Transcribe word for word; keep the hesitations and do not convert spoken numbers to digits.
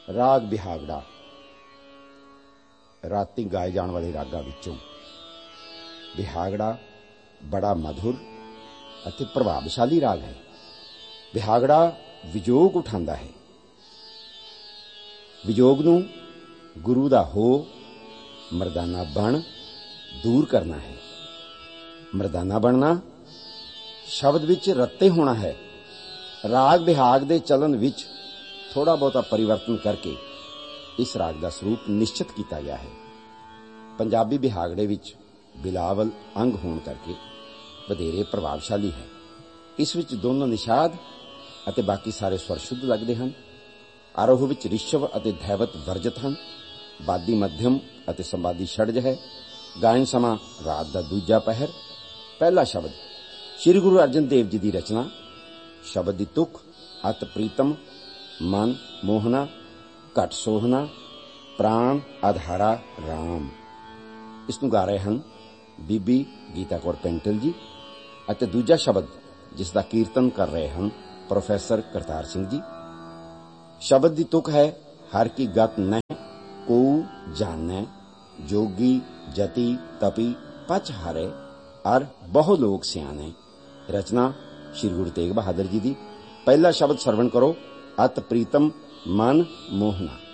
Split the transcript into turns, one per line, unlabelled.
राग बिहागड़ा राती गाए जाने वाले रागां विचों बिहागड़ा बड़ा मधुर अते प्रभावशाली राग है। बिहागड़ा विजोग उठांदा है। विजोग नूं गुरु दा हो मरदाना बन दूर करना है। मरदाना बनना शब्द विच रत्ते होना है। राग बिहाग दे चलन विच थोड़ा बहुता परिवर्तन करके इस राग का स्वरूप निश्चित किया गया है। पंजाबी बिहागड़े विच बिलावल अंग होने करके वधेरे प्रभावशाली है। इस विच दोनों निषाद अते बाकी सारे स्वर शुद्ध लगते हैं। आरोह विच ऋषभ अते धैवत वर्जित हैं। बादी मध्यम अते संवादी षडज है। गायन समा रात का दूजा पहर। पहला शब्द श्री गुरु अर्जन देव जी की रचना। शब्द की तुक अत प्रीतम मन मोहना घट सोहना प्राण आधारा राम। इसनूं गा रहे हैं बीबी गीता कौर पेंटल जी अते दूजा शब्द जिसका कीर्तन कर रहे हैं प्रोफैसर करतार सिंह जी। शब्द की तुक है हर की गत न को जानै जोगी जति तपी पच हारे अर बहु लोग सियाने। रचना श्री गुरु तेग बहादुर जी की। पहला शब्द सरवण करो अत प्रीतम मन मोहना।